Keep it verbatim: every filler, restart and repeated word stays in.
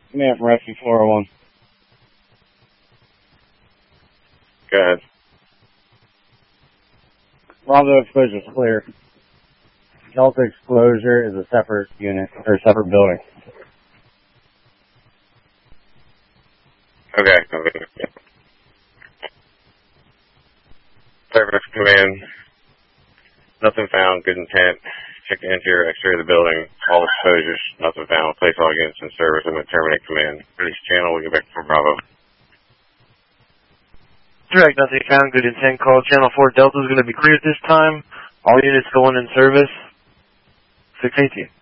Command from Rescue four oh one. Go ahead. Bravo exposure is clear. Delta exposure is a separate unit, or a separate building. Okay. Service command. Nothing found. Good intent. Check the interior, exterior of the building. All exposures. Nothing found. Place all units in service and then terminate command. Release channel. We'll get back for Bravo. Direct, nothing found. Good intent. Call channel four. Delta is going to be clear at this time. All units going in service. six eighteen.